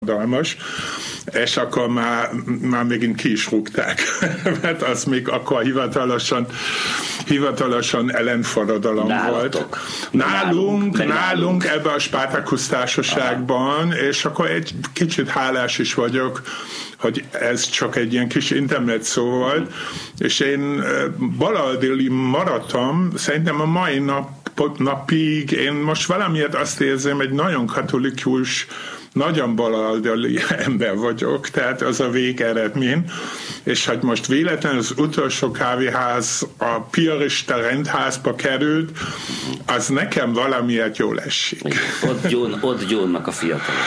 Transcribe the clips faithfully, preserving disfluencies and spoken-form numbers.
forradalmas, és akkor már, már megint ki is rúgták, mert az még akkor hivatalosan, hivatalosan ellenforradalom Nálatok. volt. Nálunk, nálunk, nálunk ebben a Spartacus társaságban, és akkor egy kicsit hálás is vagyok, hogy ez csak egy ilyen kis internet szó volt, és én baloldali maradtam, szerintem a mai nap, napig, én most valamiért azt érzem, egy nagyon katolikus, nagyon baloldali ember vagyok, tehát az a végeredmény, és hogy most véletlenül az utolsó kávéház a piarista rendházba került, az nekem valamiért jól esik. Ott, gyón, ott gyónnak a fiatalok.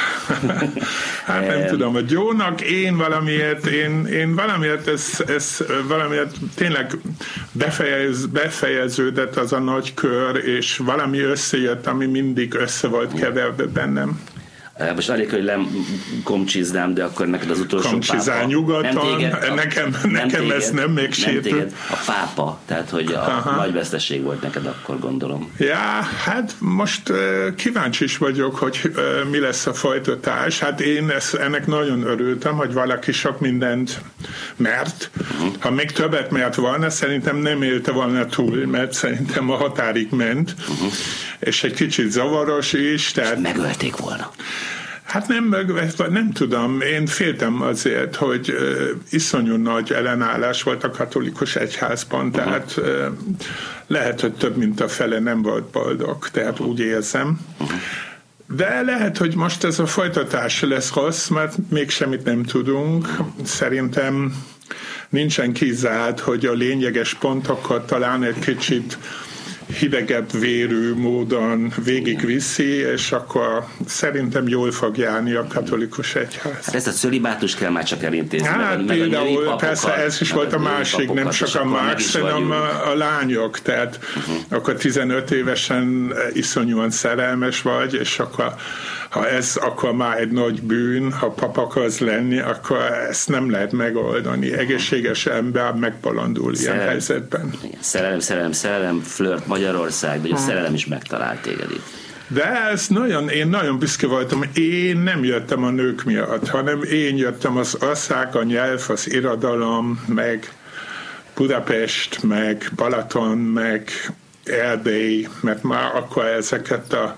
Hát nem tudom, a gyónak én valamiért, én, én valamiért ez, ez valamiért tényleg befejez, befejeződött az a nagy kör, és valami összejött, ami mindig össze volt keverve bennem. Most elég, hogy lemkomcsiznám, de akkor neked az utolsó Komcsizál pápa. nyugodtan, nem téged, a, nekem, nem nekem téged, ez nem még sértő. A pápa, tehát hogy a Aha. nagy veszteség volt neked akkor, gondolom. Ja, hát most uh, kíváncsi is vagyok, hogy uh, mi lesz a folytatás. Hát én ezt, ennek nagyon örültem, hogy valaki sok mindent mert. Uh-huh. Ha még többet mert volna, szerintem nem élte volna túl, mert szerintem a határig ment. Uh-huh. És egy kicsit zavaros is. Tehát megölték volna. Hát nem, nem tudom, én féltem azért, hogy uh, iszonyú nagy ellenállás volt a katolikus egyházban, uh-huh. tehát uh, lehet, hogy több mint a fele nem volt boldog, tehát uh-huh. úgy érzem. Uh-huh. De lehet, hogy most ez a folytatás lesz rossz, mert még semmit nem tudunk. Szerintem nincsen kizárt, hogy a lényeges pontokat talán egy kicsit hidegebb vérű módon végigviszi, és akkor szerintem jól fog járni a katolikus egyház. Hát ezt a cölibátust kell már csak elintézni. Hát meg, például meg a persze ez is volt a másik, nem csak a Max, hanem a, a lányok, tehát uh-huh. akkor tizenöt évesen iszonyúan szerelmes vagy, és akkor ha ez akkor már egy nagy bűn, ha pap akarsz lenni, akkor ezt nem lehet megoldani. Egészséges ember megbalandul ilyen helyzetben. Igen. Szerelem, szerelem, szerelem, flört Magyarország, vagy a szerelem is megtalált téged itt. De ez nagyon, én nagyon büszke voltam, én nem jöttem a nők miatt, hanem én jöttem az ország, a nyelv, az irodalom, meg Budapest, meg Balaton, meg Erdély, mert már akkor ezeket a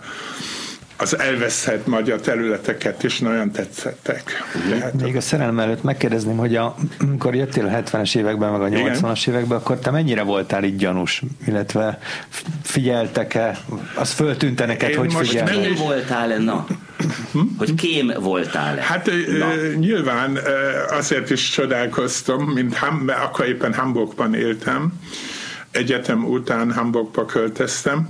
az elveszett magyar területeket is nagyon tetszettek. Tehát még a szerelem előtt megkérdezném, hogy a, amikor jöttél a hetvenes években, meg a nyolcvanas években, akkor te mennyire voltál így gyanús, illetve figyeltek-e, az föltűnte neked, Én hogy figyelnek? Kém voltál-e? Na. Hm? Hogy kém voltál-e? Hát Na. nyilván azért is csodálkoztam, mint Ham, akkor éppen Hamburgban éltem, egyetem után Hamburgba költöztem,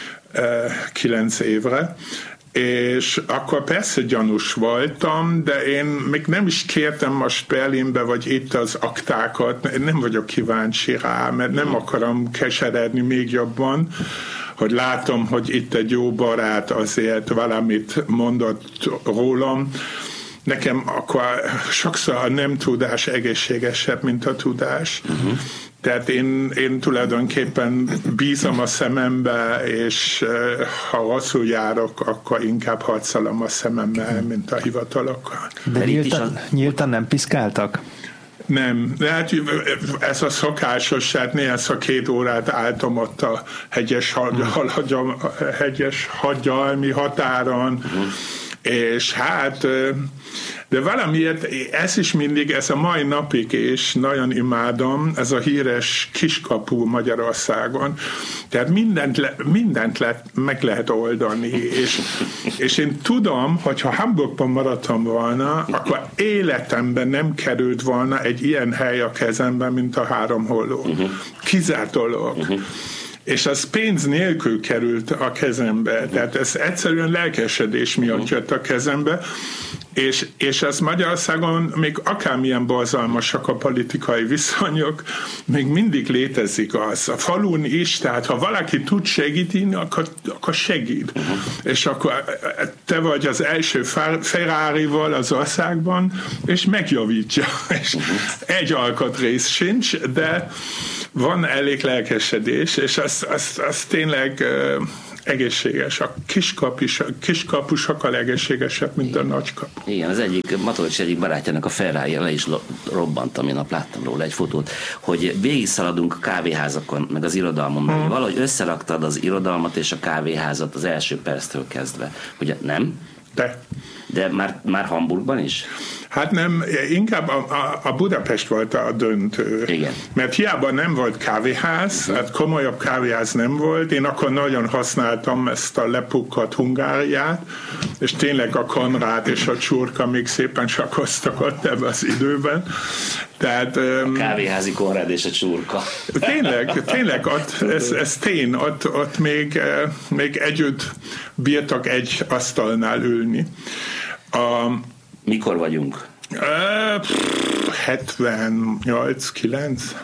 kilenc évre, és akkor persze gyanús voltam, de én még nem is kértem most Berlinbe, vagy itt az aktákat, én nem vagyok kíváncsi rá, mert nem akarom keseredni még jobban, hogy látom, hogy itt egy jó barát azért valamit mondott rólam. Nekem akkor sokszor a nem tudás egészségesebb, mint a tudás. Uh-huh. Tehát én, én tulajdonképpen bízom a szemembe, és ha rosszul járok, akkor inkább harcolom a szememmel, mint a hivatalokkal. De nyíltan, nyíltan nem piszkáltak? Nem, de hát ez a szokásos, hát néha két órát álltam ott a hegyes, hagyal, hegyes hagyalmi határon, uh-huh. és hát de valamiért ez is mindig, ez a mai napig is nagyon imádom, ez a híres kiskapu Magyarországon. Tehát mindent, le, mindent le, meg lehet oldani, és, és én tudom, hogy ha Hamburgban maradtam volna, akkor életemben nem került volna egy ilyen hely a kezemben, mint a Három Holló. Kizárt dolog. És az pénz nélkül került a kezembe. Tehát ez egyszerűen lelkesedés miatt jött a kezembe, és, és az Magyarországon még akármilyen borzalmasak a politikai viszonyok, még mindig létezik az. A falun is, tehát ha valaki tud segíteni, akkor, akkor segít. Uh-huh. És akkor te vagy az első Ferrari-val az országban, és megjavítja. És uh-huh. egy alkatrész sincs, de van elég lelkesedés, és az, az, az tényleg egészséges. A kiskapus, kiskapu sokkal egészségesebb, mint igen. a nagykapu. Igen, az egyik, Matolcs egyik barátjának a Ferrari le is robbant, amin nap láttam róla egy fotót, hogy végigszaladunk a kávéházakon, meg az irodalmon, hmm. valahogy összeraktad az irodalmat és a kávéházat az első perctől kezdve. Ugye nem? De. De már, már Hamburgban is? Hát nem, inkább a, a, a Budapest volt a döntő. Igen. Mert hiába nem volt kávéház, hát komolyabb kávéház nem volt, én akkor nagyon használtam ezt a lepukkadt Hungáriát, és tényleg a Konrád és a Csurka még szépen sakoztak ott ebben az időben. Tehát, a kávéházi Konrád és a Csurka. Tényleg, tényleg ott, ez, ez tény, ott, ott még, még együtt bírtak egy asztalnál ülni. A, Mikor vagyunk? hetvennyolc kilenc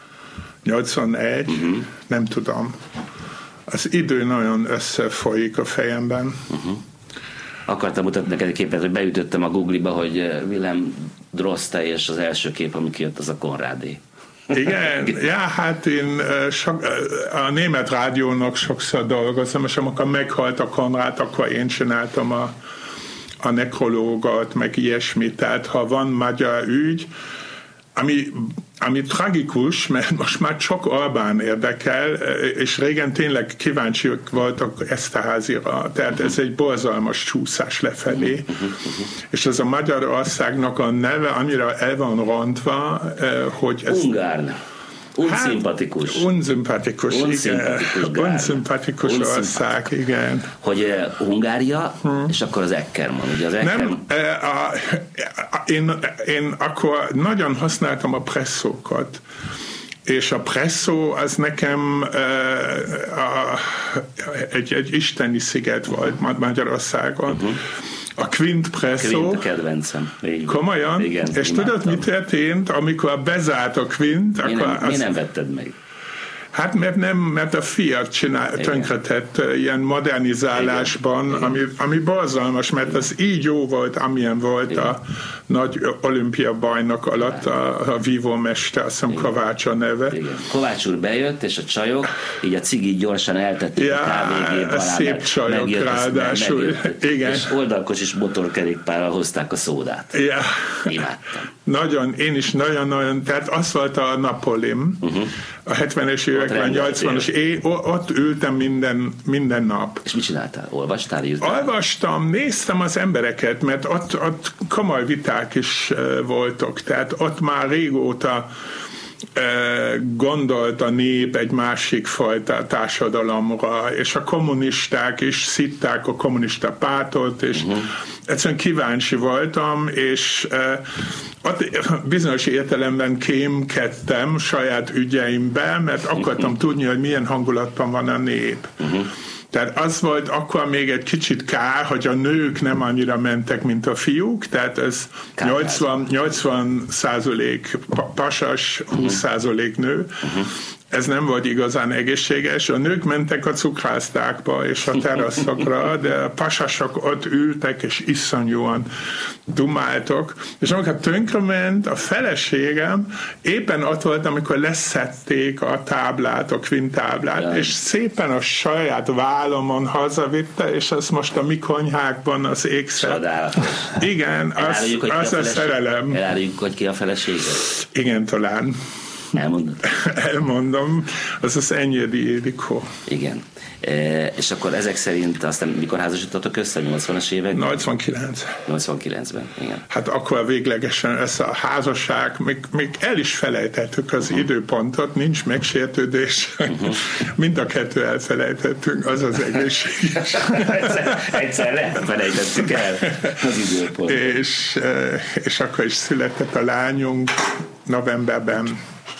nyolcvanegy uh-huh. nem tudom. Az idő nagyon összefolyik a fejemben. Uh-huh. Akartam mutatni neked egy képet, hogy beütöttem a Google-ba, hogy Willem Droste, és az első kép, ami kijött, az a Konrádé. Igen, ja, hát én sok, a német rádiónak sokszor dolgozom, és amikor meghalt a Konrád, akkor én csináltam a a nekrológot, meg ilyesmit, tehát ha van magyar ügy, ami, ami tragikus, mert most már csak Orbán érdekel, és régen tényleg kíváncsiak voltak Esterházira, tehát ez egy borzalmas csúszás lefelé, és ez a Magyarországnak a neve annyira el van rontva, hogy ez... Ungárn. Unszimpatikus. Hát, unszimpatikus, unszimpatikus, igen. Unszimpatikus ország, igen. Hogy uh, Hungária, hmm. és akkor az Eckermann. Ugye az Eckermann... Nem, uh, a, a, én, én akkor nagyon használtam a presszókat, és a presszó az nekem uh, a, egy, egy isteni sziget volt Magyarországon. Uh-huh. A Quint Presso. Quint a kedvencem. Komolyan? Igen, és imádtam. Tudod, mi történt, amikor bezárt a Quint? Mi akkor nem, azt... nem vetted meg? Hát mert nem, mert a Fiat csinál, tönkretett ilyen modernizálásban, ami, ami borzalmas, mert az így jó volt, amilyen volt igen. a nagy olimpia bajnok alatt a, a Vivo mester, azt hiszem Kovács a neve. Igen. Kovács úr bejött, és a csajok így a cigit gyorsan eltették ja, a kávégép alá. Szép csajok megjött, ráadásul. Megjött, igen. És oldalkos és motorkerékpárral hozták a szódát. Ja. Imádtam. Nagyon, én is nagyon-nagyon, tehát az volt a Napolim, uh-huh. a hetvenes években, nyolcvanas, én ott ültem minden, minden nap. És mit csináltál? Olvastál, írtál? Olvastam, néztem az embereket, mert ott, ott komoly viták is voltak, tehát ott már régóta gondolt a nép egy másik fajta társadalomra, és a kommunisták is szitták a kommunista pártot, és uh-huh. egyszerűen kíváncsi voltam, és ott bizonyos értelemben kémkedtem saját ügyeimbe, mert akartam tudni, hogy milyen hangulatban van a nép. Uh-huh. Tehát az volt akkor még egy kicsit kár, hogy a nők nem annyira mentek, mint a fiúk, tehát ez nyolcvan, nyolcvan százalék pasas, húsz százalék nő. Uh-huh. Ez nem volt igazán egészséges. A nők mentek a cukrászdákba és a teraszokra, de a pasasok ott ültek, és iszonyúan dumáltok. És amikor tönkrement a feleségem, éppen ott volt, amikor leszették a táblát, a Quint táblát, ja. és szépen a saját vállamon hazavitte, és az most a mi konyhákban az ékszer. Igen, az, az a szerelem. Eláruljuk, hogy ki a felesége? Igen, talán. Elmondod? Elmondom, az az Enyedi Ildikó. Igen. E, és akkor ezek szerint aztán mikor házasodtatok össze, a nyolcvanas években? nyolcvankilenc. nyolcvankilencben, igen. Hát akkor véglegesen ez a házasság, még, még el is felejtettük az uh-huh. időpontot, nincs megsértődés. Uh-huh. Mind a kettő elfelejtettünk, az az egészséges. egyszer, Egyszerre felejtettük el az időpontot. És, és akkor is született a lányunk novemberben.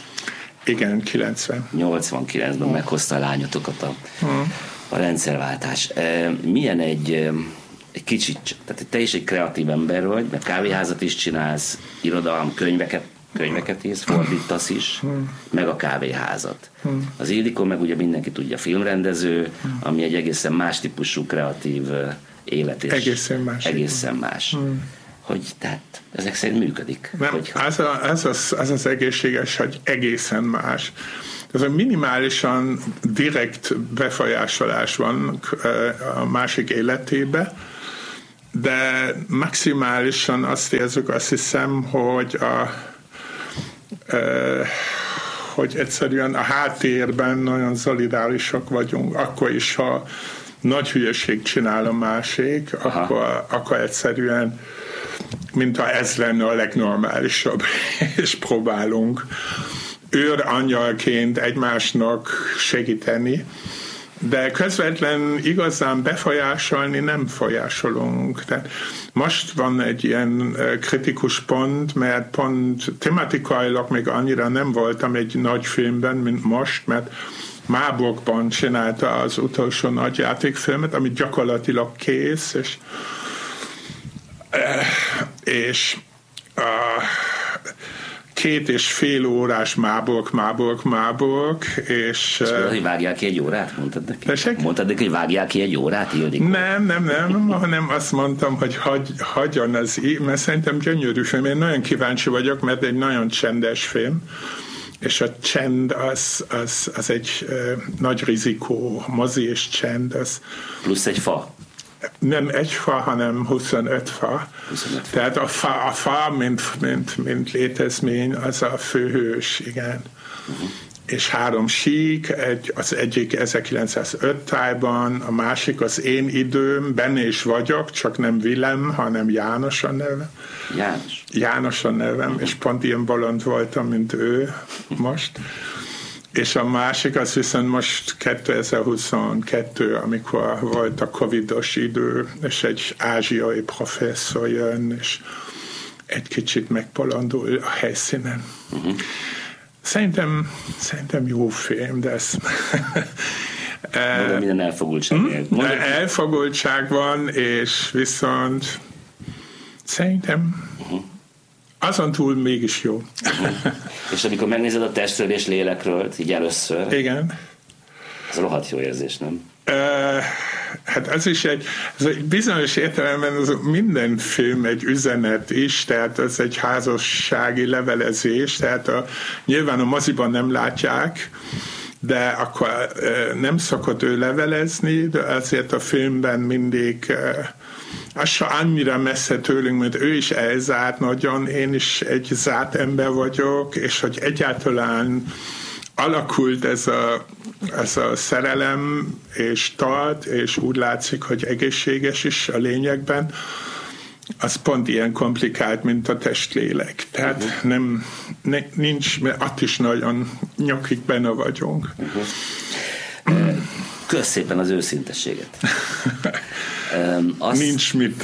Igen, kilencven. nyolcvankilencben hmm. meghozta a lányotokat a, hmm. a rendszerváltás. Milyen egy, egy kicsit, tehát te is egy kreatív ember vagy, mert kávéházat is csinálsz, irodalom, könyveket, könyveket írsz, fordítasz is, hmm. meg a kávéházat. Hmm. Az Ildikó meg ugye mindenki tudja, filmrendező, hmm. ami egy egészen más típusú kreatív élet, és egészen más. Egészen más. Hmm. Hogy tehát ezek szerint működik. Nem, hogy... az, a, az, az, az az egészséges, hogy egészen más. ez a minimálisan direkt befolyásolás van a másik életébe, de maximálisan azt érzük, azt hiszem, hogy a hogy egyszerűen a háttérben nagyon szolidárisak vagyunk, akkor is, ha nagy hülyeség csinál a másik, akkor, akkor egyszerűen, mintha ez lenne a legnormálisabb, és próbálunk őrangyalként egymásnak segíteni, de közvetlen igazán befolyásolni nem folyásolunk. Tehát most van egy ilyen kritikus pont, mert pont tematikailag még annyira nem voltam egy nagy filmben, mint most, mert Marburgban csinálta az utolsó nagy játékfilmet, ami gyakorlatilag kész, és, és a két és fél órás Marburg, Marburg, Marburg, és... És uh, hogy vágják ki egy órát? Mondtad neki? Tessék? Mondtad neki, hogy vágják ki egy órát, Ildikó? Nem, nem, nem, hanem azt mondtam, hogy hagy, hagyjon az így, mert szerintem gyönyörű film. Én nagyon kíváncsi vagyok, mert egy nagyon csendes film, és a csend az, az, az egy uh, nagy rizikó, mozi és csend. Az, plusz egy fa. Nem egy fa, hanem huszonöt fa. huszonöt fa. Tehát a fa, a fa mint, mint, mint létezmény, az a főhős, igen. Uh-huh. És három sík, egy, az egyik ezerkilencszázöt tájban, a másik az én időm, benne is vagyok, csak nem Willem, hanem János a nevem. János. János a nevem, uh-huh. És pont ilyen bolond voltam, mint ő most. És a másik az viszont most kétezer-huszonkettő, amikor volt a covidos idő, és egy ázsiai professzor jön, és egy kicsit megpolondul a helyszínen. Uh-huh. Szerintem, szerintem jó film, de ez... Mondom, minden elfogultság. Mondom, elfogultság van, és viszont szerintem... Uh-huh. Azon túl mégis jó. Uh-huh. És amikor megnézed a Testről és lélekről, így először, igen. Ez rohadt jó érzés, nem? Uh, hát ez is egy, ez egy bizonyos értelemben az minden film egy üzenet is, tehát ez egy házassági levelezés, tehát a, nyilván a moziban nem látják, de akkor uh, nem szokott ő levelezni, de azért a filmben mindig uh, az se annyira messze tőlünk, mert ő is elzárt nagyon, én is egy zárt ember vagyok, és hogy egyáltalán alakult ez a, ez a szerelem, és tart, és úgy látszik, hogy egészséges is a lényegben, az pont ilyen komplikált, mint a testlélek. Tehát uh-huh. nem, ne, nincs, mert ott is nagyon nyakig benne vagyunk. Uh-huh. Uh, kösz szépen az őszintességet. Um, azt Nincs mit.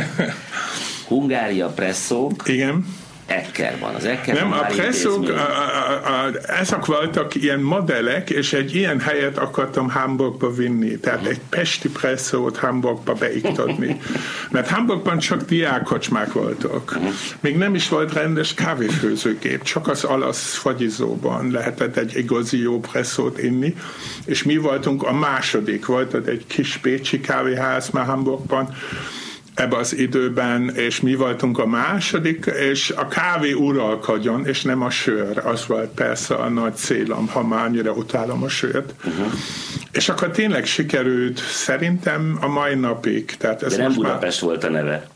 Hungária presszók. Igen. Ekker van. Az Ekker nem, a presszók, a, a, a, ezek voltak ilyen modellek, és egy ilyen helyet akartam Hamburgba vinni. Tehát uh-huh. egy pesti presszót Hamburgba beiktatni. Mert Hamburgban csak diákkocsmák voltak. Uh-huh. Még nem is volt rendes kávéfőzőgép, csak az alasz fagyizóban lehetett egy igazi jó presszót inni, és mi voltunk a második. Volt egy kis pécsi kávéház már Hamburgban, ebben az időben, és mi voltunk a második, és a kávé uralkodjon, és nem a sör. Az volt persze a nagy célom, ha már annyira utálom a sört. Uh-huh. És akkor tényleg sikerült szerintem a mai napig. Tehát ez de nem most Budapest már... volt a neve.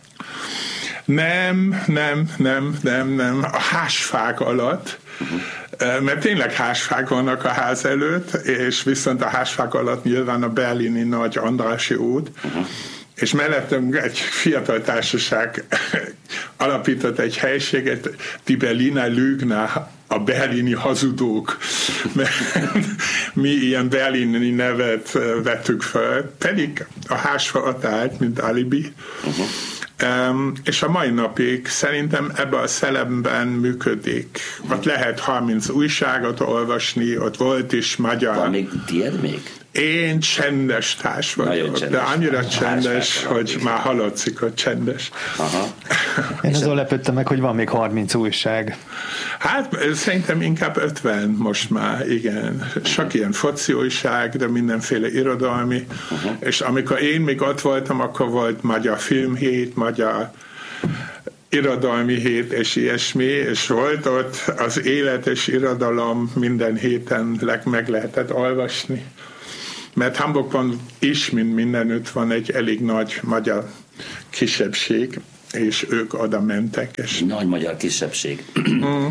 Nem, nem, nem, nem, nem. A házfák alatt, uh-huh. mert tényleg házfák vannak a ház előtt, és viszont a házfák alatt nyilván a berlini nagy Andrássy út, uh-huh. és mellettünk egy fiatal társaság alapított egy helységet, Die Berliner Lügner, a berlini hazudók, mert mi ilyen berlini nevet vettük fel, pedig a házfa állt, mint alibi. Uh-huh. Um, és a mai napig szerintem ebben a szellemben működik. Ott lehet harminc újságot olvasni, ott volt is magyar. Van még tiéd még? Én csendes társ vagyok, csendes, de annyira csendes, hogy már hallatszik, hogy csendes. Aha. Én azon lepődtem meg, hogy van még harminc újság. Hát szerintem inkább ötven most már, igen. Sok ilyen foci újság, de mindenféle irodalmi. Uh-huh. És amikor én még ott voltam, akkor volt magyar filmhét, magyar irodalmi hét és ilyesmi, és volt ott az élet és irodalom minden héten meg lehetett olvasni. Mert Hamburgban is, mint mindenütt van egy elég nagy magyar kisebbség, és ők oda mentek. És... Nagy magyar kisebbség. Mm.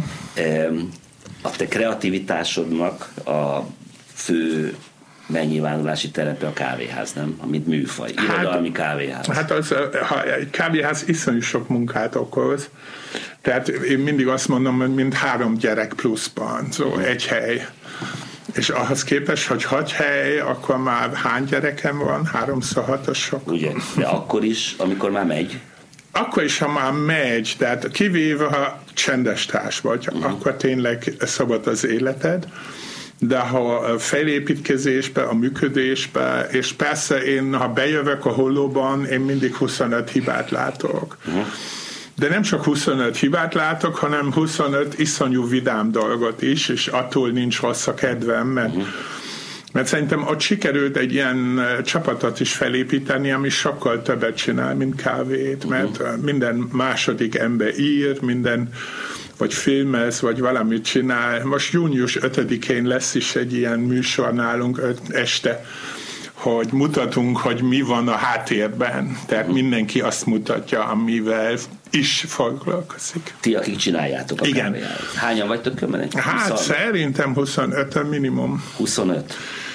A te kreativitásodnak a fő megnyilvánulási terepe a kávéház, nem? Mint műfaj, irodalmi kávéház. Hát az, ha egy kávéház iszonyú sok munkát okoz, tehát én mindig azt mondom, hogy mind három gyerek pluszban, szóval egy hely. És ahhoz képest, hogy hat hely, akkor már hány gyerekem van? Háromszor hatos sok. Ugye, de akkor is, amikor már megy? Akkor is, ha már megy, tehát kivéve, ha csendes társ vagy, uh-huh. akkor tényleg szabad az életed, de ha a felépítkezésbe, a működésbe, és persze én, ha bejövök a Hollóban, én mindig huszonöt hibát látok. Uh-huh. De nem csak huszonöt hibát látok, hanem huszonöt iszonyú vidám dolgot is, és attól nincs rossz a kedvem, mert, uh-huh. mert szerintem ott sikerült egy ilyen csapatot is felépíteni, ami sokkal többet csinál, mint kávét, mert uh-huh. minden második ember ír, minden vagy filmez, vagy valamit csinál. Most június ötödikén lesz is egy ilyen műsor nálunk este, hogy mutatunk, hogy mi van a háttérben. Tehát uh-huh. mindenki azt mutatja, amivel is foglalkozik. Ti, akik csináljátok a Igen. kávéját. Hányan vagytok kömben? Hát szerintem huszonöt minimum. huszonöt.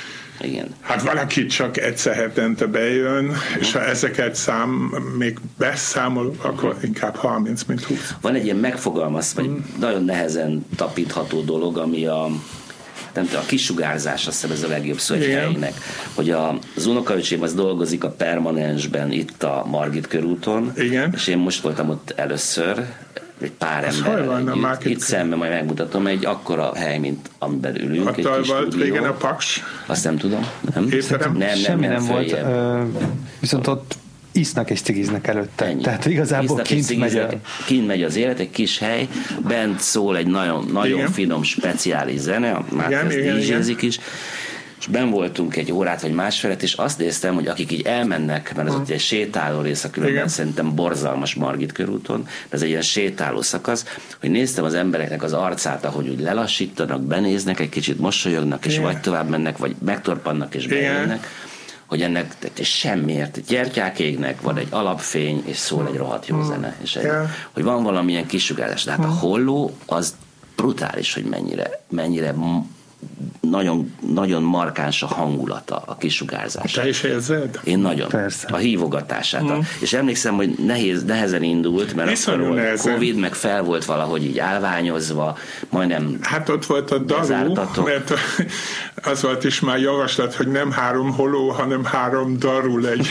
Igen. Hát valaki csak egyszer hetente bejön, uh-huh. és ha ezeket szám, még beszámol, akkor inkább harminc, mint húsz. Van egy ilyen megfogalmaz, vagy uh-huh. nagyon nehezen tapintható dolog, ami a nem tudom, a kisugárzás, azt hiszem ez a legjobb szó egy helynek, hogy a, az unokaöcsém az dolgozik a Permanensben itt a Margit körúton, Igen. és én most voltam ott először, egy pár az ember itt szemben, majd megmutatom, egy akkora hely, mint amiben ülünk. Ott egy kis volt régen a Paks? Azt nem tudom. Nem, nem, nem, semmi nem, nem volt, ö, viszont ott isznak és cigiznek előtte. Ennyi. Tehát igazából kint megy, a... kint megy az élet, egy kis hely, bent szól egy nagyon, nagyon finom, speciális zene, már ez dé jézik is, és benn voltunk egy órát vagy másfelet, és azt néztem, hogy akik így elmennek, mert ez ott egy sétáló rész, a különben szerintem borzalmas Margit körúton, de ez egy ilyen sétáló szakasz, hogy néztem az embereknek az arcát, ahogy úgy lelassítanak, benéznek, egy kicsit mosolyognak, és Igen. vagy tovább mennek, vagy megtorpannak, és bejönnek, hogy ennek semmiért, gyertyák égnek, van egy alapfény, és szól egy rohadt jó zene, és egy, yeah. hogy van valamilyen kisugárzás. De hát a Holló az brutális, hogy mennyire, mennyire nagyon, nagyon markáns a hangulata, a kisugárzása. Te is érzed? Én nagyon. Persze. A hívogatását. Mm. És emlékszem, hogy nehéz, nehezen indult, mert Viszont akkor volt nehezen. Covid, meg fel volt valahogy így állványozva, majdnem hát ott volt a daru, mert az volt is már javaslat, hogy nem három Holló, hanem három daru legyen.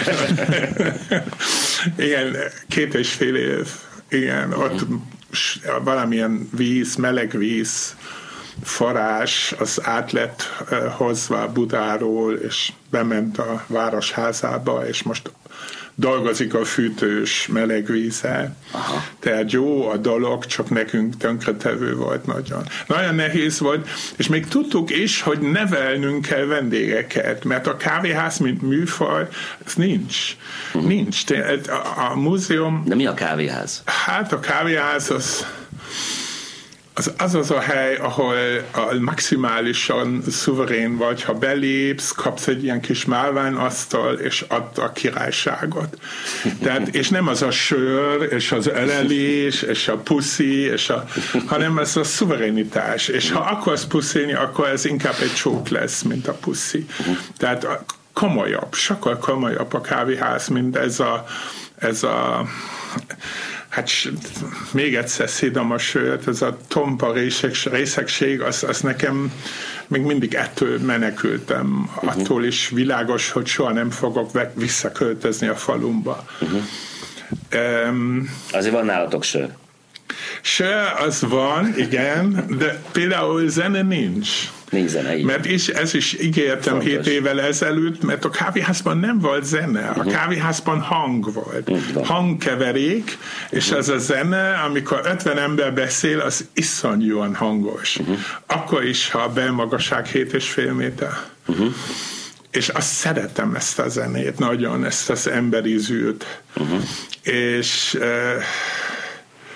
Igen, két és fél év. Igen, ott mm. valamilyen víz, meleg víz, forrás, az át lett uh, hozva Budáról, és bement a városházába, és most dolgozik a fűtős meleg vízzel. Aha. Tehát jó a dolog, csak nekünk tönkretevő volt nagyon. Nagyon nehéz volt, és még tudtuk is, hogy nevelnünk kell vendégeket, mert a kávéház, mint műfaj, ez nincs. Uh-huh. Nincs. Tehát a, a múzeum... De mi a kávéház? Hát a kávéház az... Az, az az a hely, ahol a maximálisan szuverén vagy, ha belépsz, kapsz egy ilyen kis málványasztal, és add a királyságot. Tehát, és nem az a sör, és az ölelés, és a puszi, és a, hanem ez a szuverenitás. És ha akarsz puszilni, akkor ez inkább egy csók lesz, mint a puszi. Tehát komolyabb, sokkal komolyabb a kávéház, mint ez a, ez a hát még egyszer szídom a sört, ez a tompa részegség, az, az nekem még mindig ettől menekültem. Uh-huh. Attól is világos, hogy soha nem fogok visszaköltözni a falumba. Uh-huh. Um, Azért van nálatok sör? Sör az van, igen, de például zene nincs. Nincs zene, így. Mert is, ez is ígértem Fontos. hét évvel ezelőtt, mert a kávéházban nem volt zene, a uh-huh. kávéházban hang volt. Uh-huh. Hangkeverék, és uh-huh. ez a zene, amikor ötven ember beszél, az iszonyúan hangos. Uh-huh. Akkor is, ha a belmagasság hét és fél méter. Uh-huh. És azt szeretem, ezt a zenét, nagyon, ezt az emberi zűrt. Uh-huh. És uh,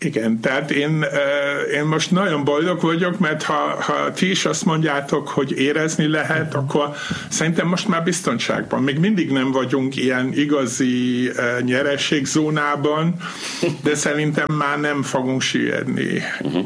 Igen, tehát én, én most nagyon boldog vagyok, mert ha, ha ti is azt mondjátok, hogy érezni lehet, akkor szerintem most már biztonságban. Még mindig nem vagyunk ilyen igazi nyereségzónában, de szerintem már nem fogunk süllyedni.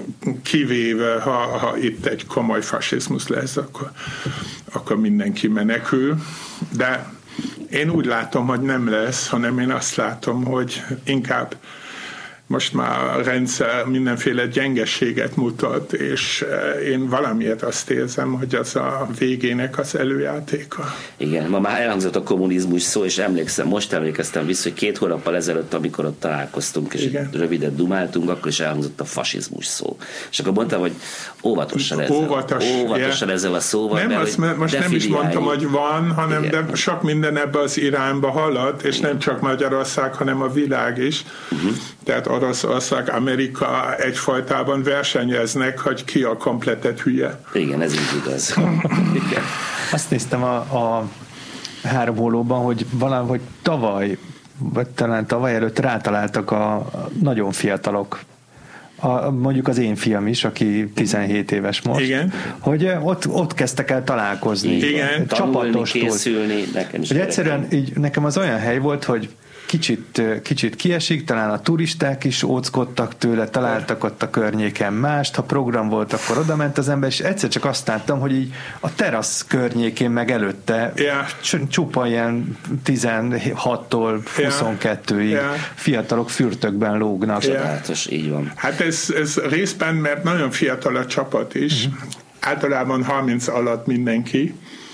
Kivéve, ha, ha itt egy komoly fasizmus lesz, akkor, akkor mindenki menekül. De én úgy látom, hogy nem lesz, hanem én azt látom, hogy inkább most már a rendszer mindenféle gyengeséget mutat, és én valamiért azt érzem, hogy az a végének az előjátéka. Igen, ma már elhangzott a kommunizmus szó, és emlékszem, most emlékeztem vissza, hogy két hónappal ezelőtt, amikor ott találkoztunk, és rövidet dumáltunk, akkor is elhangzott a fasizmus szó. És akkor mondtam, hogy óvatosan ezzel, Óvatos, óvatosan ezzel a szóval. Nem, mert, azt, mert most nem is mondtam, hogy van, hanem igen. De sok minden ebbe az irányba halad, és igen. Nem csak Magyarország, hanem a világ is. Uh-huh. Tehát Oroszország, Amerika egyfajtában versenyeznek, hogy ki a kompletet hülye. Igen, ez így igaz. Igen. Azt néztem a, a három hólóban, hogy valahogy tavaly, vagy talán tavaly előtt rátaláltak a nagyon fiatalok. A, mondjuk az én fiam is, aki tizenhét éves most, igen. Hogy ott, ott kezdtek el találkozni. Igen. Tanulni, készülni, nekem is. Hogy egyszerűen így, nekem az olyan hely volt, hogy Kicsit, kicsit kiesik, talán a turisták is óckodtak tőle, találtak ott a környéken mást, ha program volt, akkor oda ment az ember, és egyszer csak azt láttam, hogy így a terasz környékén meg előtte yeah. csupa ilyen tizenhattól huszonkettőig yeah. fiatalok fürtökben lógnak. Csodálatos, yeah. így van. Hát ez, ez részben, mert nagyon fiatal a csapat is, uh-huh. általában harminc alatt mindenki,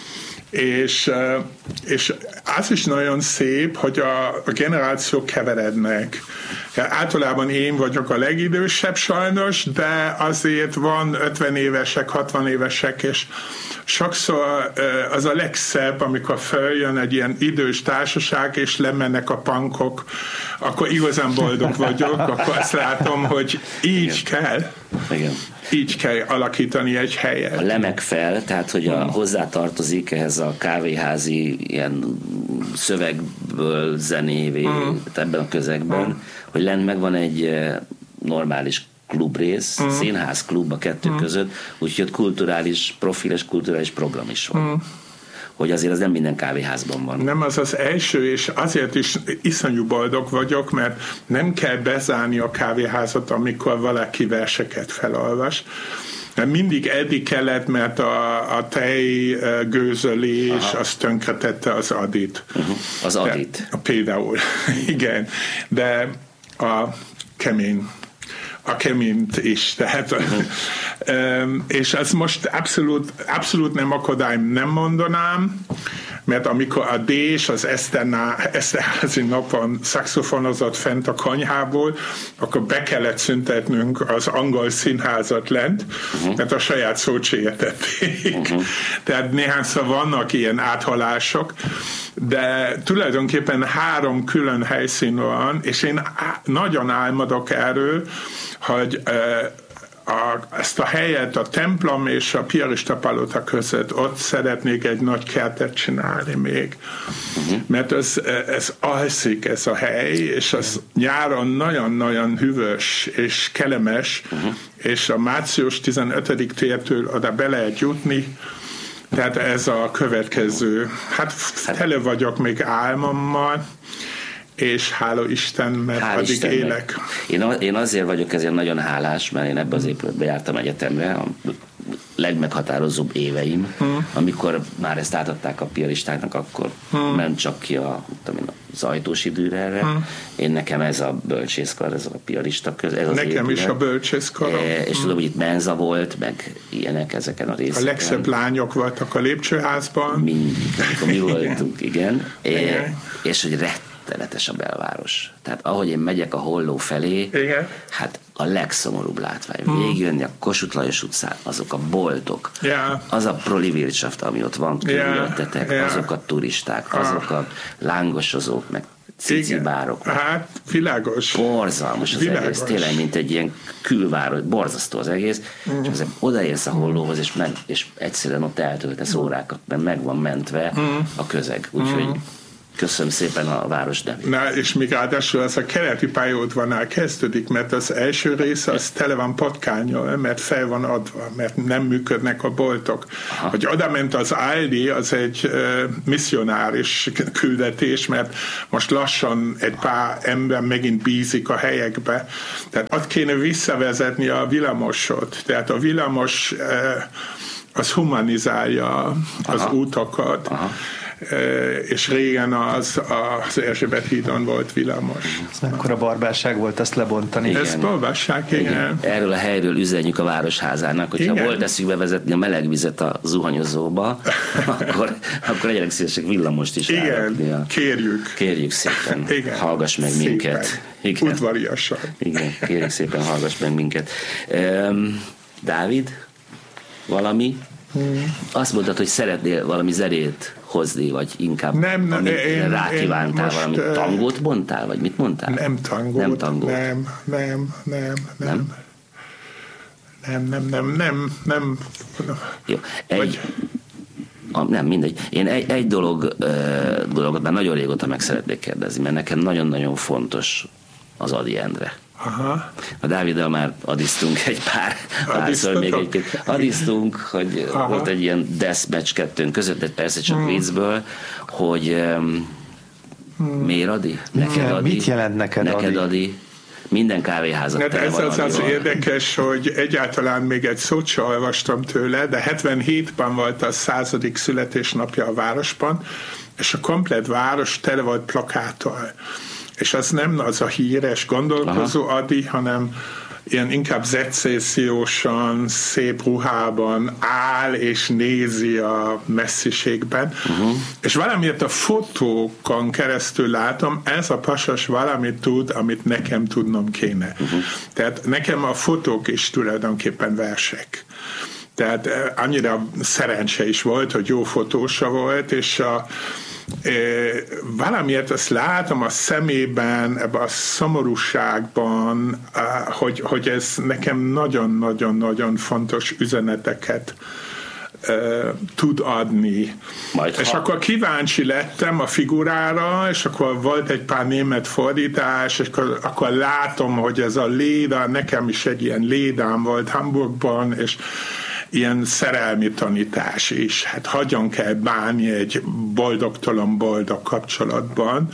És, és az is nagyon szép, hogy a, a generációk keverednek. Általában én vagyok a legidősebb sajnos, de azért van ötven évesek, hatvan évesek, és sokszor az a legszebb, amikor följön egy ilyen idős társaság, és lemennek a punkok, akkor igazán boldog vagyok, akkor azt látom, hogy így Igen. kell. Igen. Így kell alakítani egy helyet. A lemek fel, tehát hogy a, hozzátartozik ehhez a kávéházi ilyen szövegből zenévé, mm. ebben a közegben, mm. hogy lent megvan egy normális klubrész, mm. színház klub a kettő mm. között, úgyhogy ott kulturális profil és kulturális program is van. Mm. Hogy azért az nem minden kávéházban van. Nem, az az első, és azért is iszonyú boldog vagyok, mert nem kell bezárni a kávéházat, amikor valaki verseket felolvas. Mert mindig eddig kellett, mert a, a tejgőzölés Aha. az tönkretette az adit. Uh-huh. Az adit. De, például, igen. De a kemény a keményt is, tehát uh-huh. és ez most abszolút, abszolút nem akadály, nem mondanám, mert amikor a Dés az Eszterházy napon szaxofonozott fent a konyhából, akkor be kellett szüntetnünk az angol színházat lent, uh-huh. mert a saját szót se értették. Uh-huh. Tehát néhányszor vannak ilyen áthalások, de tulajdonképpen három külön helyszín van, és én nagyon álmodok erről, hogy a, ezt a helyet, a templom és a piarista palota között ott szeretnék egy nagy kertet csinálni még. Uh-huh. Mert ez, ez alszik ez a hely, és az nyáron nagyon-nagyon hűvös és kellemes, uh-huh. és a március tizenötödik tértől oda be lehet jutni. Tehát ez a következő. Hát tele vagyok még álmommal, és hála Isten, mert Hál' addig Istennek. Élek. Én, én azért vagyok ezért nagyon hálás, mert én ebbe az épületbe jártam egyetemre, a legmeghatározóbb éveim, hmm. amikor már ezt átadták a piaristáknak, akkor hmm. ment csak ki a, tudom, az ajtós időre. Hmm. Én nekem ez a bölcsészkar, ez a piarista köz, ez az Nekem épület. is a bölcsészkar. E, és hmm. tudom, hogy itt menza volt, meg ilyenek ezeken a részeken. A legszebb lányok voltak a lépcsőházban. Mindig, amikor mi voltunk, igen. E, és hogy rettenetes a belváros. Tehát ahogy én megyek a Holló felé, igen. hát a legszomorúbb látvány. Hmm. Végigjönni a Kossuth Lajos utcán, azok a boltok, yeah. az a Proliwirtschaft, ami ott van körülöttetek, yeah. azok a turisták, azok a lángosozók, meg cicibárok. Hát, világos. Borzalmas az világos. Egész, tényleg, mint egy ilyen külváros, borzasztó az egész, mm. és azért odaérsz a Hollóhoz, és, meg, és egyszerűen ott eltöltesz órákat, mert meg van mentve mm. a közeg. Úgyhogy mm. Köszönöm szépen a város nevét. Na, és még ráadásul az a keleti pályaudvarnál kezdődik, mert az első része az tele van patkánnyal, mert fel van adva, mert nem működnek a boltok. Aha. Hogy oda ment az Aldi, az egy uh, misszionáris küldetés, mert most lassan egy pár ember megint bízik a helyekbe. Tehát ott kéne visszavezetni a villamosot. Tehát a villamos uh, az humanizálja az Aha. utakat. Aha. És régen az, az Erzsébet hídon volt villamos. Ez mekkora barbárság volt ezt lebontani. Igen. Ez barbárság, igen. igen. Erről a helyről üzenjük a Városházának, hogyha igen. volt eszükbe vezetni a meleg vizet a zuhanyozóba, akkor, akkor legyenek szívesek villamost is igen, a... kérjük. Kérjük szépen, igen. Hallgass meg szépen. minket. Igen. Udvariasan. Igen, kérjük szépen, hallgass meg minket. Um, Dávid, valami? Hmm. Azt mondtad, hogy szeretnél valami zerét hozni, vagy inkább nem, nem, én, rákívántál én valami uh, tangót mondtál, vagy mit mondtál? Nem tangót, nem, tangót. nem, nem, nem, nem, nem, nem, nem, nem, nem. Jó, egy, vagy... a, nem, mindegy. Én egy, egy dolog, uh, dologot már nagyon régóta meg szeretnék kérdezni, mert nekem nagyon-nagyon fontos az Ady Endre. Aha. A Dáviddal már adiztunk egy pár párszor még egy-két. Adiztunk, hogy Aha. volt egy ilyen deathmatch kettőnk között, de persze csak hmm. viccből, hogy um, hmm. miért Ady? Neked Ady? Mit jelent neked, neked Ady? Ady? Minden kávéházat hát ez az az érdekes, hogy egyáltalán még egy szót sem olvastam tőle, de hetvenhétben volt a századik születésnapja a városban, és a komplet város tele volt plakáttal. És az nem az a híres gondolkozó Aha. Ady, hanem ilyen inkább szecessziósan, szép ruhában áll és nézi a messziségben. Uh-huh. És valamiért a fotókon keresztül látom, ez a pasas valamit tud, amit nekem tudnom kéne. Uh-huh. Tehát nekem a fotók is tulajdonképpen versek. Tehát annyira szerencse is volt, hogy jó fotósa volt, és a valamiért ezt látom a szemében, ebben a szomorúságban, hogy, hogy ez nekem nagyon-nagyon-nagyon fontos üzeneteket uh, tud adni. Majd és ha... akkor kíváncsi lettem a figurára, és akkor volt egy pár német fordítás, és akkor, akkor látom, hogy ez a léda, nekem is egy ilyen lédám volt Hamburgban, és ilyen szerelmi tanítás is. Hát hogyan kell bánni egy boldogtalan boldog kapcsolatban.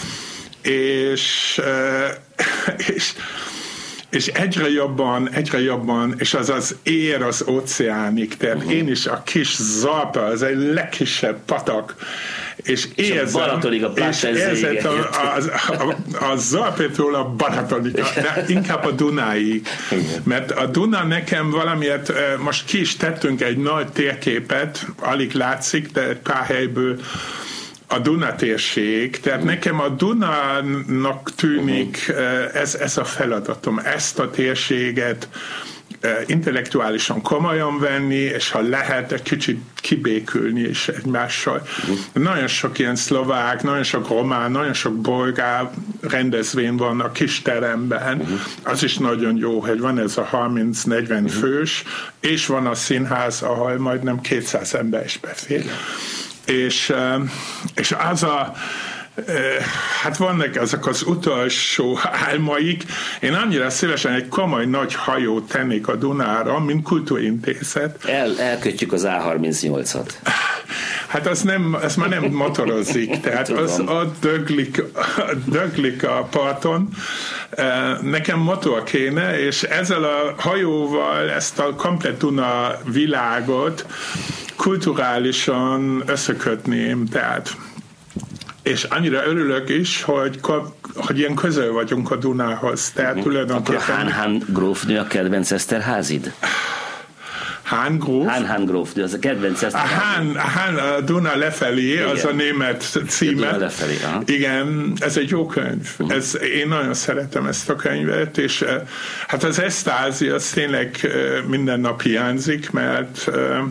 És, és, és egyre jobban, egyre jobban, és az az ér az óceánig, tehát uh-huh. én is a kis Zalpa, az egy legkisebb patak, és érzem, a és érzem a, a, a, a Zalpétól a Balatonig, de inkább a Dunáig. Mert a Duna nekem valamiért, most ki is tettünk egy nagy térképet, alig látszik, de egy pár helyből a Duna térség, tehát nekem a Dunának tűnik ez, ez a feladatom, ezt a térséget intellektuálisan komolyan venni, és ha lehet, egy kicsit kibékülni is egymással. Uh-huh. Nagyon sok ilyen szlovák, nagyon sok román, nagyon sok bolgár rendezvény van a kis teremben. Uh-huh. Az is nagyon jó, hogy van ez a harminc-negyven uh-huh. fős, és van a színház, ahol majdnem kétszáz ember is befér. Uh-huh. És, és az a hát vannak azok az utolsó álmaik. Én annyira szívesen egy komoly nagy hajót tennék a Dunára, mint kultúrintézet. El, elkötjük az á harmincnyolcat. Hát az, nem, az már nem motorozik, tehát az ott döglik, döglik a parton. Nekem motor kéne, és ezzel a hajóval ezt a komplet Duna világot kulturálisan összekötném, tehát és annyira örülök is, hogy, hogy ilyen közel vagyunk a Dunához. Tehát uh-huh. tulajdonképpen... Akkor a Hán-Hán grófnő a kedvenc Eszterházid? Hán gróf? Hán-Hán grófnő, az a kedvenc Eszterházid. A Hán, a Duna lefelé, igen. Az a német címe. A Duna lefelé, aha. Igen, ez egy jó könyv. Uh-huh. Ez, én nagyon szeretem ezt a könyvet, és hát az Eszterházy az tényleg minden nap hiányzik, mert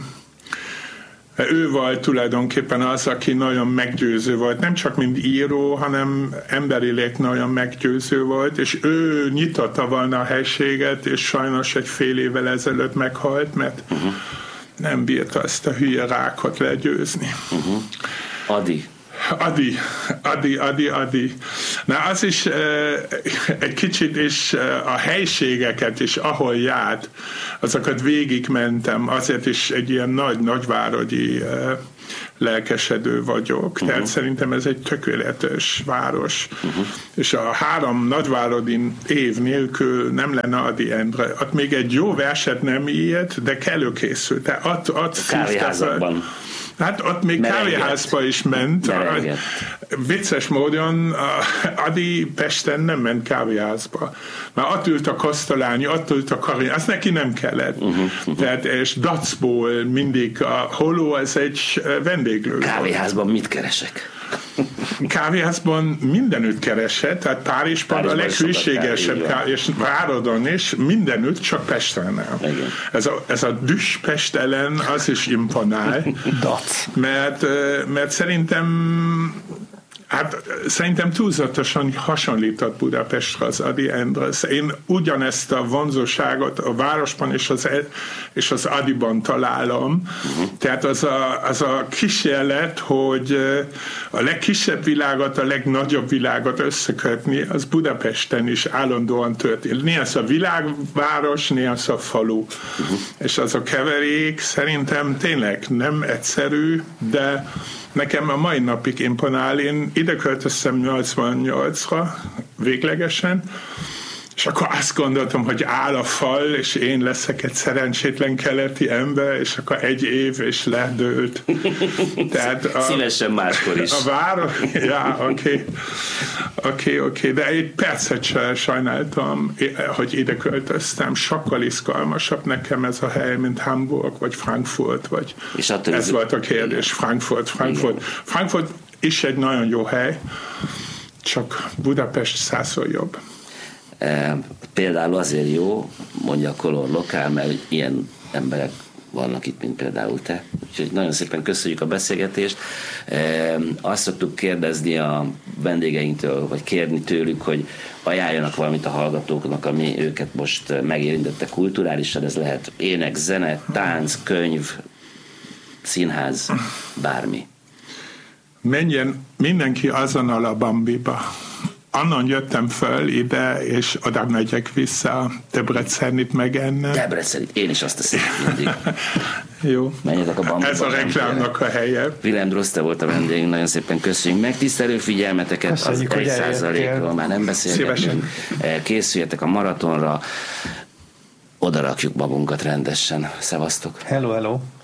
ő volt tulajdonképpen az, aki nagyon meggyőző volt, nem csak mint író, hanem emberileg nagyon meggyőző volt, és ő nyitotta volna a helységet, és sajnos egy fél évvel ezelőtt meghalt, mert uh-huh. nem bírta ezt a hülye rákot legyőzni. Uh-huh. Ady, Adi, Adi, Adi, Adi. Na, az is uh, egy kicsit is uh, a helységeket is, ahol járt, azokat végigmentem, azért is egy ilyen nagy, nagyvárodi uh, lelkesedő vagyok. Uh-huh. Tehát szerintem ez egy tökéletes város. Uh-huh. És a három nagyvárodi év nélkül nem lenne Ady Endre. Ott még egy jó verset nem írt, de előkészült. Tehát ott, ott kávéházakban. Hát ott még kávéházba is ment. A, vicces módon Ady Pesten nem ment kávéházba. Már ott ült a Kosztolányi, ott ült a Karin, az neki nem kellett. Uh-huh, uh-huh. Tehát, és Dacból mindig a Holó, ez egy vendéglő. Kávéházban mit keresek? Kávéházban mindenütt keresett, tehát Párizsban, Párizsban a leghűségesebb kávé, és Váradon is mindenütt, csak Pesten nem. Ez a, ez a düs Pest ellen az is imponál. mert, mert szerintem Hát szerintem túlzatosan hasonlított Budapestre az Ady Endre. Én ugyanezt a vonzóságot a városban és az, és az Adyban találom. Uh-huh. Tehát az a, az a kísérlet, hogy a legkisebb világot, a legnagyobb világot összekötni, az Budapesten is állandóan történt. Néha az a világváros, néha az a falu. Uh-huh. És az a keverék szerintem tényleg nem egyszerű, de nekem a mai napig imponál. Én ide költöztem nyolcvannyolcra véglegesen, és akkor azt gondoltam, hogy áll a fal, és én leszek egy szerencsétlen keleti ember, és akkor egy év, és ledőlt. Tehát a, Szívesen máskor is. A város, ja, oké, oké, oké, de egy percet sem sajnáltam, hogy ide költöztem. Sokkal izgalmasabb nekem ez a hely, mint Hamburg, vagy Frankfurt, vagy és ez az... volt a kérdés, igen. Frankfurt, Frankfurt. Igen. Frankfurt is egy nagyon jó hely, csak Budapest százszor jobb. E, például azért jó, mondja a Color Lokál, mert ilyen emberek vannak itt, mint például te. Úgyhogy nagyon szépen köszönjük a beszélgetést. E, azt szoktuk kérdezni a vendégeinktől, vagy kérni tőlük, hogy ajánljanak valamit a hallgatóknak, ami őket most megérintette kulturálisan. Ez lehet ének, zene, tánc, könyv, színház, bármi. Menjen mindenki azonnal a Bambiba. Annan jöttem föl ide, és oda megyek vissza Debrecenit megennem. Debrecenit, én is azt teszem mindig. Jó. Menjetek a Bambiba. Ez a reklámnak a helye. Wilhelm Droste volt a vendégünk, nagyon szépen köszönjük. Megtisztelő figyelmeteket, köszönjük, az egy százalékról már nem beszélgetünk. Készüljetek a maratonra, oda rakjuk magunkat rendesen. Szevasztok. Hello, hello.